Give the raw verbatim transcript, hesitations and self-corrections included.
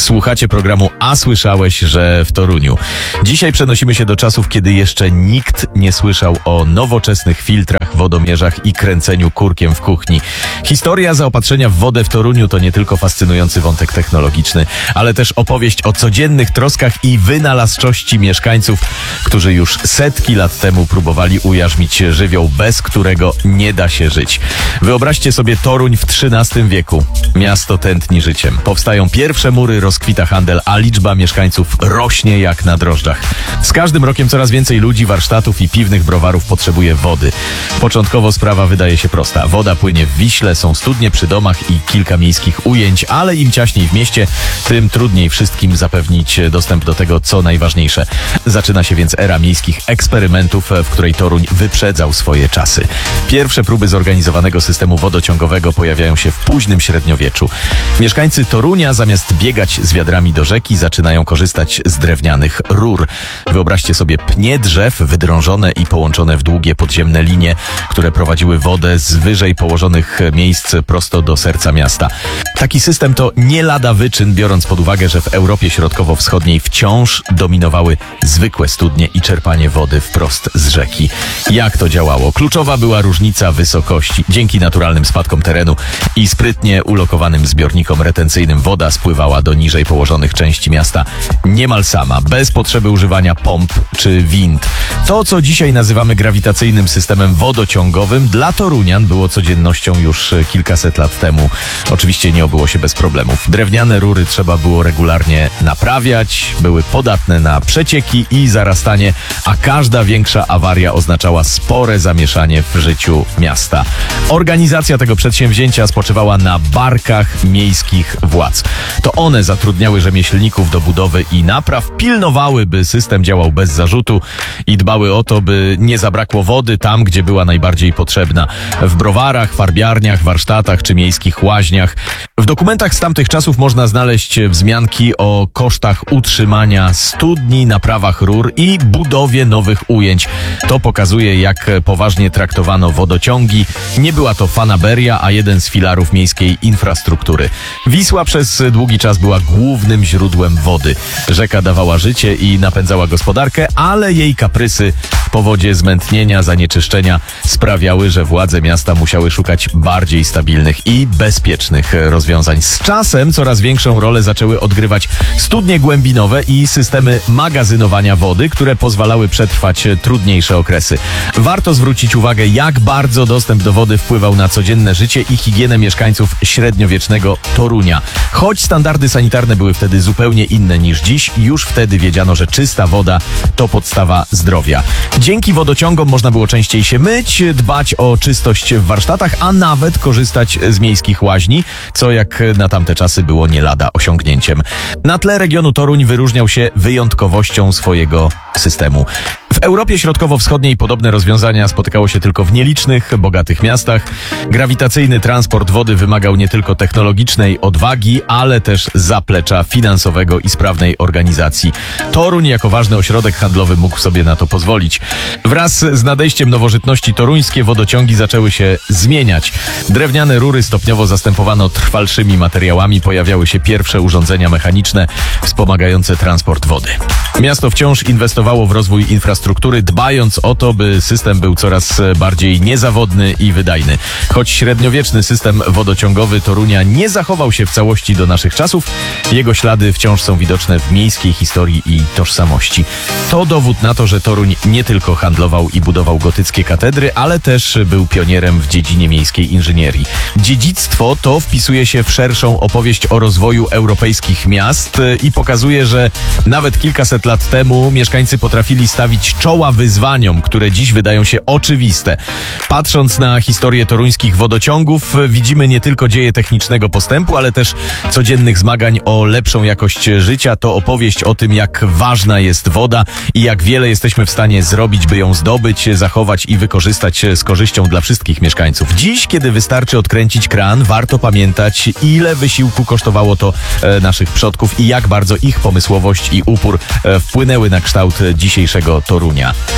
Słuchacie programu A słyszałeś, że w Toruniu. Dzisiaj przenosimy się do czasów, kiedy jeszcze nikt nie słyszał o nowoczesnych filtrach, wodomierzach i kręceniu kurkiem w kuchni. Historia zaopatrzenia w wodę w Toruniu to nie tylko fascynujący wątek technologiczny, ale też opowieść o codziennych troskach i wynalazczości mieszkańców, którzy już setki lat temu próbowali ujarzmić żywioł, bez którego nie da się żyć. Wyobraźcie sobie Toruń w trzynastym wieku. Miasto tętni życiem. Powstają pierwsze mury, rozkwita handel, a liczba mieszkańców rośnie jak na drożdżach. Z każdym rokiem coraz więcej ludzi, warsztatów i piwnych browarów potrzebuje wody. Początkowo sprawa wydaje się prosta. Woda płynie w Wiśle, są studnie przy domach i kilka miejskich ujęć, ale im ciaśniej w mieście, tym trudniej wszystkim zapewnić dostęp do tego, co najważniejsze. Zaczyna się więc era miejskich eksperymentów, w której Toruń wyprzedzał swoje czasy. Pierwsze próby zorganizowanego systemu wodociągowego pojawiają się w późnym średniowieczu. Mieszkańcy Torunia zamiast biegać z wiadrami do rzeki, zaczynają korzystać z drewnianych rur. Wyobraźcie sobie pnie drzew wydrążone i połączone w długie podziemne linie, które prowadziły wodę z wyżej położonych miejsc prosto do serca miasta. Taki system to nie lada wyczyn, biorąc pod uwagę, że w Europie Środkowo-Wschodniej wciąż dominowały zwykłe studnie i czerpanie wody wprost z rzeki. Jak to działało? Kluczowa była różnica wysokości. Dzięki naturalnym spadkom terenu i sprytnie ulokowanym zbiornikom retencyjnym woda spływała do niżej położonych części miasta niemal sama, bez potrzeby używania pomp czy wind. To, co dzisiaj nazywamy grawitacyjnym systemem wodociągowym, dla torunian było codziennością już kilkaset lat temu. Oczywiście nie obyło się bez problemów. Drewniane rury trzeba było regularnie naprawiać, były podatne na przecieki i zarastanie, a każda większa awaria oznaczała spore zamieszanie w życiu miasta. Organizacja tego przedsięwzięcia spoczywała na barkach miejskich władz. To one zatrudniały rzemieślników do budowy i napraw, pilnowały, by system działał bez zarzutu i dbały o to, by nie zabrakło wody tam, gdzie była najbardziej potrzebna. W browarach, farbiarniach, warsztatach czy miejskich łaźniach. W dokumentach z tamtych czasów można znaleźć wzmianki o kosztach utrzymania studni, naprawach rur i budowie nowych ujęć. To pokazuje, jak poważnie traktowano wodociągi. Nie była to fanaberia, a jeden z filarów miejskiej infrastruktury. Wisła przez długi czas była głównym źródłem wody. Rzeka dawała życie i napędzała gospodarkę, ale jej kaprysy w powodzie zmętnienia, zanieczyszczenia sprawiały, że władze miasta musiały szukać bardziej stabilnych i bezpiecznych rozwiązań. Z czasem coraz większą rolę zaczęły odgrywać studnie głębinowe i systemy magazynowania wody, które pozwalały przetrwać trudniejsze okresy. Warto zwrócić uwagę, jak bardzo dostęp do wody wpływał na codzienne życie i higienę mieszkańców średniowiecznego Torunia. Choć standardy sanitarne były wtedy zupełnie inne niż dziś, już wtedy wiedziano, że czysta woda to podstawa zdrowia. Dzięki wodociągom można było częściej się myć, dbać o czystość w warsztatach, a nawet korzystać z miejskich łaźni, co jak na tamte czasy było nie lada osiągnięciem. Na tle regionu Toruń wyróżniał się wyjątkowością swojego systemu. W Europie Środkowo-Wschodniej podobne rozwiązania spotykało się tylko w nielicznych, bogatych miastach. Grawitacyjny transport wody wymagał nie tylko technologicznej odwagi, ale też zaplecza finansowego i sprawnej organizacji. Toruń jako ważny ośrodek handlowy mógł sobie na to pozwolić. Wraz z nadejściem nowożytności toruńskie wodociągi zaczęły się zmieniać. Drewniane rury stopniowo zastępowano trwalszymi materiałami, pojawiały się pierwsze urządzenia mechaniczne wspomagające transport wody. Miasto wciąż inwestowało w rozwój infrastruktury, dbając o to, by system był coraz bardziej niezawodny i wydajny. Choć średniowieczny system wodociągowy Torunia nie zachował się w całości do naszych czasów, jego ślady wciąż są widoczne w miejskiej historii i tożsamości. To dowód na to, że Toruń nie tylko handlował i budował gotyckie katedry, ale też był pionierem w dziedzinie miejskiej inżynierii. Dziedzictwo to wpisuje się w szerszą opowieść o rozwoju europejskich miast i pokazuje, że nawet kilkaset lat temu mieszkańcy potrafili stawić czoła wyzwaniom, które dziś wydają się oczywiste. Patrząc na historię toruńskich wodociągów, widzimy nie tylko dzieje technicznego postępu, ale też codziennych zmagań o lepszą jakość życia. To opowieść o tym, jak ważna jest woda i jak wiele jesteśmy w stanie zrobić, by ją zdobyć, zachować i wykorzystać z korzyścią dla wszystkich mieszkańców. Dziś, kiedy wystarczy odkręcić kran, warto pamiętać, ile wysiłku kosztowało to e, naszych przodków i jak bardzo ich pomysłowość i upór e, wpłynęły na kształt dzisiejszego Torunia.